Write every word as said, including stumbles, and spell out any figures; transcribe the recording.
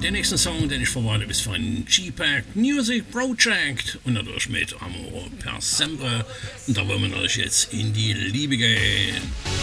der nächste Song, den ich verwarte, ist von G-Pack Music Project und natürlich mit Amor per Sempre. Und da wollen wir natürlich jetzt in die Liebe gehen.